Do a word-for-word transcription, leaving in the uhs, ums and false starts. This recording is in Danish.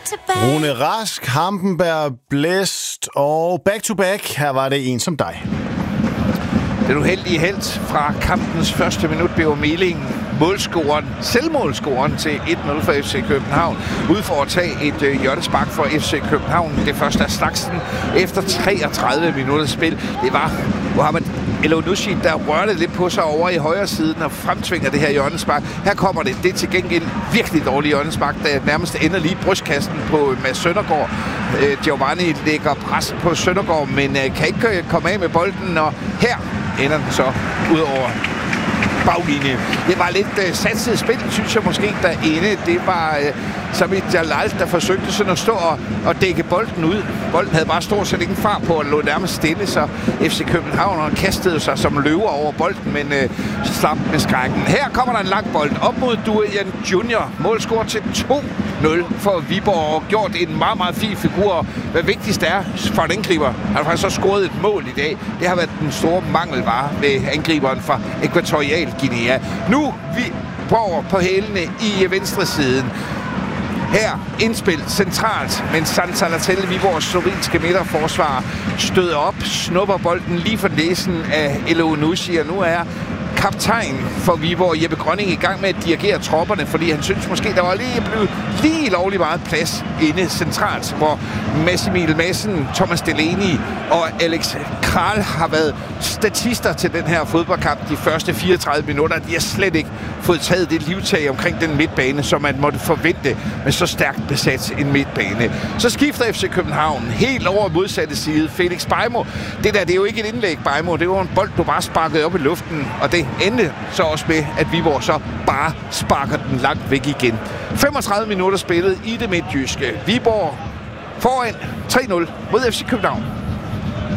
tilbage. Rune Rask, Hampenberg, Blæst og back-to-back. Her var det en som dig. Den uheldige helt fra kampens første minut blev Meling målscoren, selvmålscoren til et nul for F C København. Ude for at tage et øh, hjørnespark for F C København. Det første af slagsen efter treogtredive minutters spil. Det var Mohamed Elyounoussi, der rørte lidt på sig over i højre siden og fremtvinger det her hjørnespark. Her kommer det. Det er til gengæld virkelig dårligt hjørnespark, der nærmest ender lige brystkassen på Mads Søndergaard. Øh, Giovanni lægger pres på Søndergaard, men øh, kan ikke øh, komme af med bolden, og her ender den så ud over baglinje. Det var lidt uh, satset spil, synes jeg måske, derinde. Det var uh, Samit Jalal, der forsøgte sådan at stå og, og dække bolden ud. Bolden havde bare stort set ingen far på, og lå nærmest stille, så F C København kastede sig som løver over bolden, men uh, slap med skrækken. Her kommer der en lang bold op mod Durian Junior. Målscore til to nul for Viborg, og gjort en meget, meget fin figur. Hvad vigtigst er for en angriber, han har faktisk så scoret et mål i dag. Det har været den store mangelvare ved angriberen fra Ækvatorial Guinea. Nu vi på, på hælene i venstre siden. Her indspil centralt, men San Salatel, Viborgs slovenske midterforsvar, støder op, snupper bolden lige for næsen af Elyounoussi, og nu er kaptajn for Viborg, Jeppe Grønning, i gang med at dirigere tropperne, fordi han synes måske, der var lige blevet lige lovlig meget plads inde centralt, hvor Massimil Madsen, Thomas Delaney og Alex Kral har været statister til den her fodboldkamp de første fireogtredive minutter. De har slet ikke fået taget det livtag omkring den midtbane, som man måtte forvente med så stærkt besat en midtbane. Så skifter F C København helt over modsatte side. Felix Beimo, det der, det er jo ikke et indlæg, Beimo. Det var en bold, du bare sparkede op i luften, og det endte så også med, at Viborg så bare sparker den langt væk igen. femogtredive minutter spillet i det midtjyske. Viborg foran tre nul mod F C København.